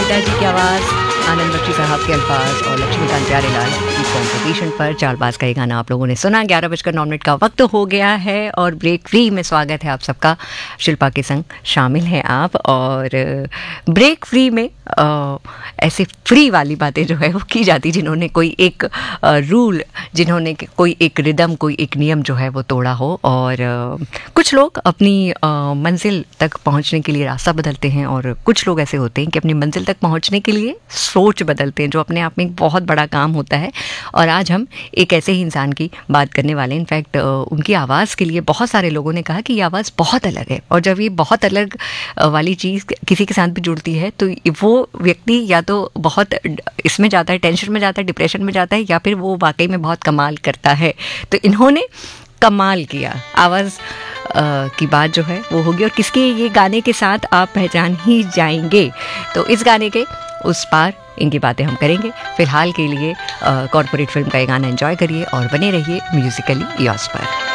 गीता जी की आवाज़, आनंद बख्शी साहब के अल्फाज और लक्ष्मीकांत प्यारेलाल की कॉम्पोजिशन पर चालबाज का ये गाना आप लोगों ने सुना। 11:09 का वक्त हो गया है और ब्रेक फ्री में स्वागत है आप सबका। शिल्पा के संग शामिल हैं आप, और ब्रेक फ्री में ऐसे फ्री वाली बातें जो है वो की जाती जिन्होंने कोई एक रूल, जिन्होंने कोई एक रिदम, कोई एक नियम जो है वो तोड़ा हो। और कुछ लोग अपनी मंजिल तक पहुंचने के लिए रास्ता बदलते हैं, और कुछ लोग ऐसे होते हैं कि अपनी मंजिल तक पहुंचने के लिए सोच बदलते हैं, जो अपने आप में एक बहुत बड़ा काम होता है। और आज हम एक ऐसे ही इंसान की बात करने वाले हैं। इनफैक्ट उनकी आवाज़ के लिए बहुत सारे लोगों ने कहा कि ये आवाज़ बहुत अलग है, और जब ये बहुत अलग वाली चीज़ किसी के साथ भी जुड़ती है तो वो व्यक्ति या तो बहुत इसमें जाता है, टेंशन में जाता है, डिप्रेशन में जाता है, या फिर वो वाकई में बहुत कमाल करता है। तो इन्होंने कमाल किया। आवाज़ की बात जो है वो होगी, और किसके ये गाने के साथ आप पहचान ही जाएंगे। तो इस गाने के उस पार इनकी बातें हम करेंगे। फिलहाल के लिए कॉर्पोरेट फिल्म का ये गाना एंजॉय करिए और बने रहिए म्यूजिकली योर्स पर।